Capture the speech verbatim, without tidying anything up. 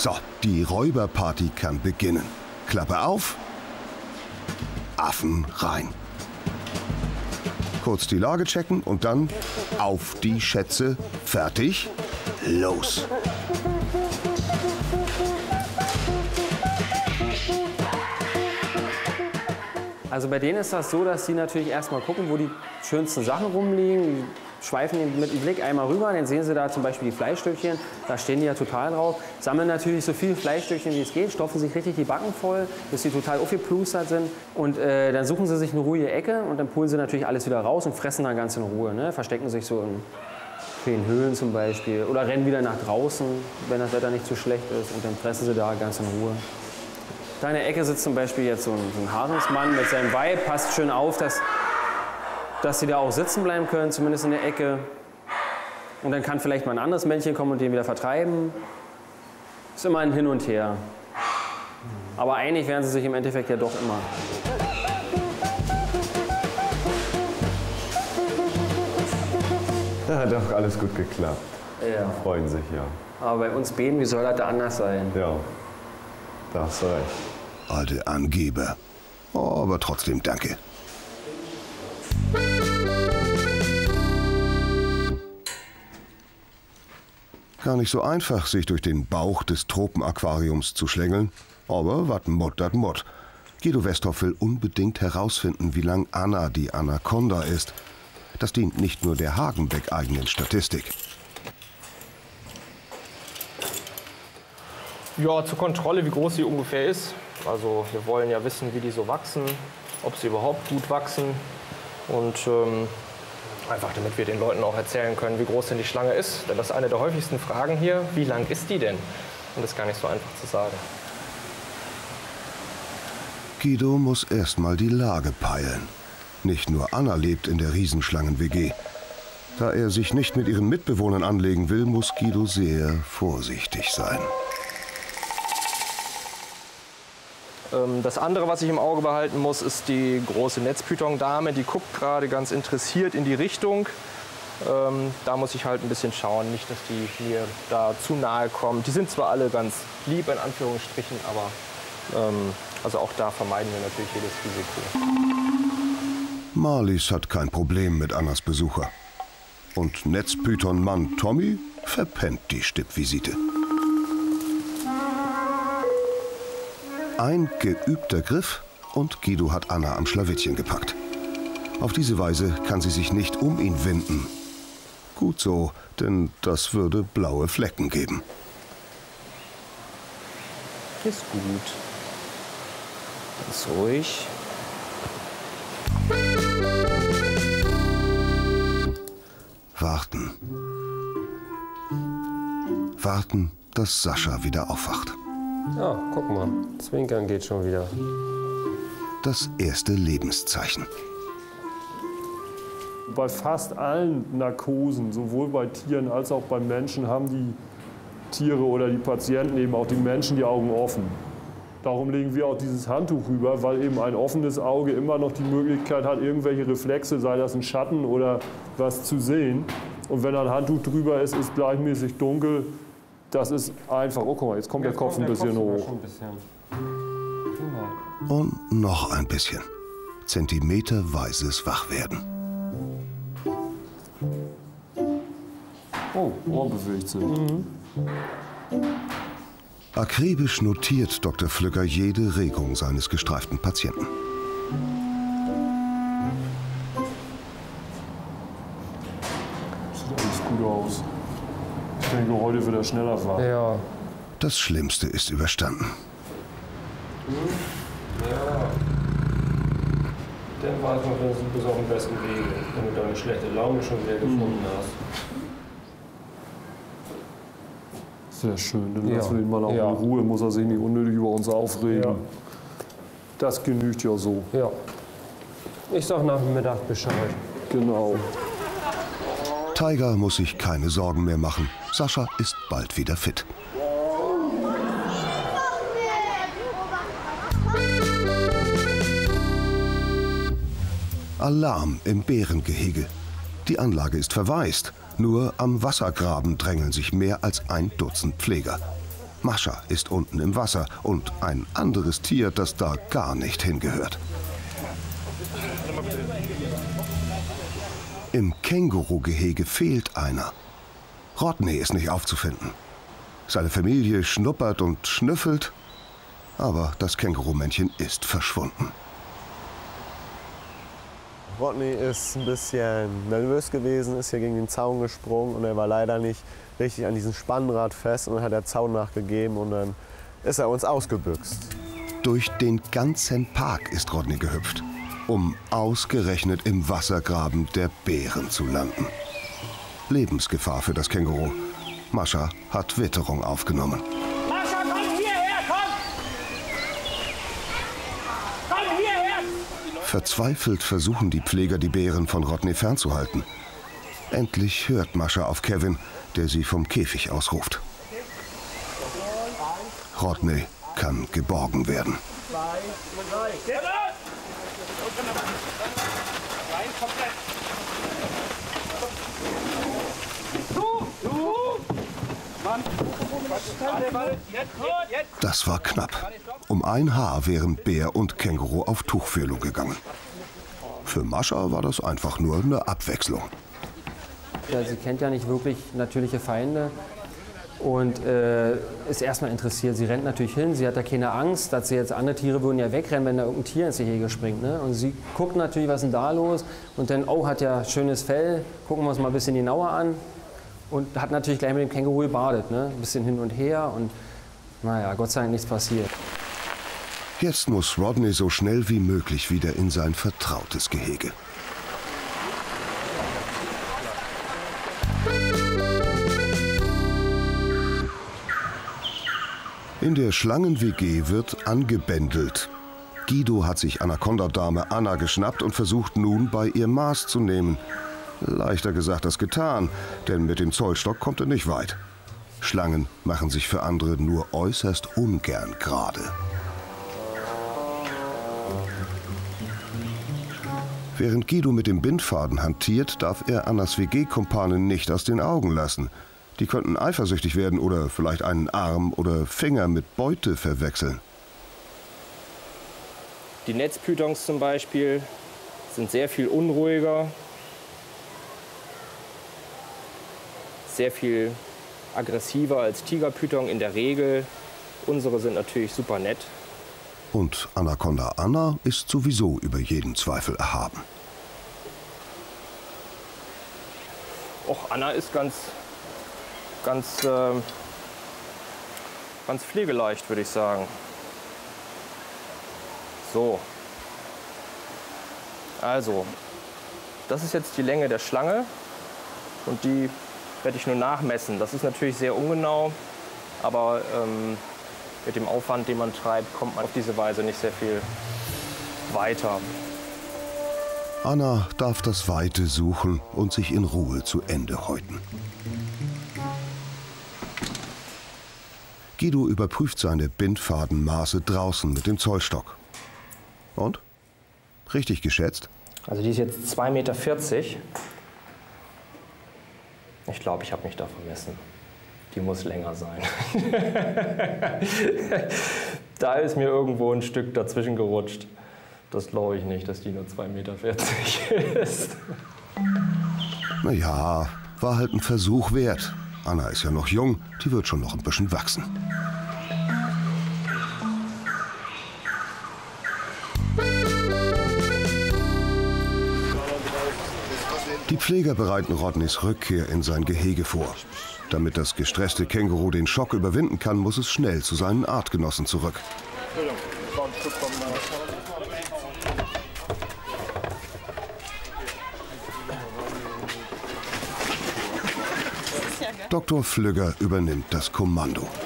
So, die Räuberparty kann beginnen. Klappe auf, Affen rein. Kurz die Lage checken und dann auf die Schätze. Fertig, los. Also bei denen ist das so, dass sie natürlich erstmal gucken, wo die schönsten Sachen rumliegen. Die schweifen mit dem Blick einmal rüber, dann sehen sie da zum Beispiel die Fleischstückchen. Da stehen die ja total drauf. Sammeln natürlich so viele Fleischstückchen wie es geht, stopfen sich richtig die Backen voll, bis sie total aufgeplustert sind. Und äh, dann suchen sie sich eine ruhige Ecke und dann pullen sie natürlich alles wieder raus und fressen dann ganz in Ruhe. Ne? Verstecken sich so in vielen Höhlen zum Beispiel oder rennen wieder nach draußen, wenn das Wetter nicht zu schlecht ist, und dann fressen sie da ganz in Ruhe. Da in der Ecke sitzt zum Beispiel jetzt so ein, so ein Haarungsmann mit seinem Weib. Passt schön auf, dass, dass sie da auch sitzen bleiben können, zumindest in der Ecke. Und dann kann vielleicht mal ein anderes Männchen kommen und den wieder vertreiben. Ist immer ein Hin und Her. Aber einig werden sie sich im Endeffekt ja doch immer. Da hat doch alles gut geklappt. Ja. Freuen sich, ja. Aber bei uns Bären, wie soll das da anders sein? Ja, da hast du recht. Alte Angeber. Oh, aber trotzdem danke. Gar nicht so einfach, sich durch den Bauch des Tropenaquariums zu schlängeln. Aber wat Mott, dat Mott. Guido Westhoff will unbedingt herausfinden, wie lang Anna die Anaconda ist. Das dient nicht nur der Hagenbeck-eigenen Statistik. Ja, zur Kontrolle, wie groß sie ungefähr ist. Also wir wollen ja wissen, wie die so wachsen, ob sie überhaupt gut wachsen. Und ähm, einfach damit wir den Leuten auch erzählen können, wie groß denn die Schlange ist. Denn das ist eine der häufigsten Fragen hier, wie lang ist die denn? Und das ist gar nicht so einfach zu sagen. Guido muss erst mal die Lage peilen. Nicht nur Anna lebt in der Riesenschlangen-W G. Da er sich nicht mit ihren Mitbewohnern anlegen will, muss Guido sehr vorsichtig sein. Das andere, was ich im Auge behalten muss, ist die große Netzpython-Dame. Die guckt gerade ganz interessiert in die Richtung. Ähm, da muss ich halt ein bisschen schauen, nicht, dass die mir da zu nahe kommen. Die sind zwar alle ganz lieb, in Anführungsstrichen, aber ähm, also auch da vermeiden wir natürlich jedes Risiko. Marlies hat kein Problem mit Annas Besucher. Und Netzpython-Mann Tommy verpennt die Stippvisite. Ein geübter Griff und Guido hat Anna am Schlawittchen gepackt. Auf diese Weise kann sie sich nicht um ihn winden. Gut so, denn das würde blaue Flecken geben. Ist gut. Ganz ruhig. Warten. Warten, dass Sascha wieder aufwacht. Ja, guck mal. Zwinkern geht schon wieder. Das erste Lebenszeichen. Bei fast allen Narkosen, sowohl bei Tieren als auch bei Menschen, haben die Tiere oder die Patienten, eben auch die Menschen, die Augen offen. Darum legen wir auch dieses Handtuch rüber, weil eben ein offenes Auge immer noch die Möglichkeit hat, irgendwelche Reflexe, sei das ein Schatten oder was, zu sehen. Und wenn ein Handtuch drüber ist, ist gleichmäßig dunkel. Das ist einfach, oh guck mal, jetzt kommt jetzt der Kopf kommt ein bisschen der Kopf hoch. Ein bisschen. Und noch ein bisschen. Zentimeterweises Wachwerden. Oh, Ohr bewegt sich. Mhm. Akribisch notiert Doktor Flügger jede Regung seines gestreiften Patienten. Sieht alles gut aus. Ich denke, heute wird er schneller fahren. Ja. Das Schlimmste ist überstanden. Ja. Dann war es noch, du bist auf dem besten Weg, wenn du deine schlechte Laune schon wieder gefunden hast. Sehr schön, dann Ja. lassen wir ihn mal auch Ja. in Ruhe, muss er sich nicht unnötig über uns aufregen. Ja. Das genügt ja so. Ja. Ich sag nach dem Mittag Bescheid. Genau. Tiger muss sich keine Sorgen mehr machen. Sascha ist bald wieder fit. Alarm im Bärengehege. Die Anlage ist verwaist. Nur am Wassergraben drängeln sich mehr als ein Dutzend Pfleger. Mascha ist unten im Wasser und ein anderes Tier, das da gar nicht hingehört. Im Kängurugehege fehlt einer. Rodney ist nicht aufzufinden. Seine Familie schnuppert und schnüffelt, aber das Kängurumännchen ist verschwunden. Rodney ist ein bisschen nervös gewesen, ist hier gegen den Zaun gesprungen und er war leider nicht richtig an diesem Spannrad fest und dann hat der Zaun nachgegeben und dann ist er uns ausgebüxt. Durch den ganzen Park ist Rodney gehüpft, um ausgerechnet im Wassergraben der Bären zu landen. Lebensgefahr für das Känguru. Mascha hat Witterung aufgenommen. Mascha, komm hierher, komm! Komm hierher! Verzweifelt versuchen die Pfleger, die Bären von Rodney fernzuhalten. Endlich hört Mascha auf Kevin, der sie vom Käfig ausruft. Rodney kann geborgen werden. Das war knapp. Um ein Haar wären Bär und Känguru auf Tuchfühlung gegangen. Für Mascha war das einfach nur eine Abwechslung. Ja, sie kennt ja nicht wirklich natürliche Feinde und äh, ist erstmal interessiert. Sie rennt natürlich hin, sie hat da keine Angst, dass sie jetzt andere Tiere würden ja wegrennen, wenn da irgendein Tier ins Gehege springt. Ne? Und sie guckt natürlich, was ist denn da los und dann, oh, hat ja schönes Fell, gucken wir uns mal ein bisschen genauer an. Und hat natürlich gleich mit dem Känguru gebadet, ne? Ein bisschen hin und her und naja, Gott sei Dank nichts passiert. Jetzt muss Rodney so schnell wie möglich wieder in sein vertrautes Gehege. In der Schlangen-W G wird angebändelt. Guido hat sich Anaconda-Dame Anna geschnappt und versucht nun, bei ihr Maß zu nehmen. Leichter gesagt als getan, denn mit dem Zollstock kommt er nicht weit. Schlangen machen sich für andere nur äußerst ungern gerade. Während Guido mit dem Bindfaden hantiert, darf er Annas W G-Kumpanen nicht aus den Augen lassen. Die könnten eifersüchtig werden oder vielleicht einen Arm oder Finger mit Beute verwechseln. Die Netzpythons zum Beispiel sind sehr viel unruhiger, sehr viel aggressiver als Tigerpython in der Regel. Unsere sind natürlich super nett. Und Anaconda Anna ist sowieso über jeden Zweifel erhaben. Och, Anna ist ganz, ganz, äh, ganz pflegeleicht, würde ich sagen. So. Also, das ist jetzt die Länge der Schlange und die werde ich nur nachmessen. Das ist natürlich sehr ungenau, aber ähm, mit dem Aufwand, den man treibt, kommt man auf diese Weise nicht sehr viel weiter. Anna darf das Weite suchen und sich in Ruhe zu Ende häuten. Guido überprüft seine Bindfadenmaße draußen mit dem Zollstock. Und? Richtig geschätzt? Also die ist jetzt zwei Meter vierzig. Ich glaube, ich habe mich da vermessen. Die muss länger sein. Da ist mir irgendwo ein Stück dazwischen gerutscht. Das glaube ich nicht, dass die nur zwei Meter vierzig ist. Na ja, war halt ein Versuch wert. Anna ist ja noch jung, die wird schon noch ein bisschen wachsen. Die Pfleger bereiten Rodneys Rückkehr in sein Gehege vor. Damit das gestresste Känguru den Schock überwinden kann, muss es schnell zu seinen Artgenossen zurück. Doktor Flügger übernimmt das Kommando.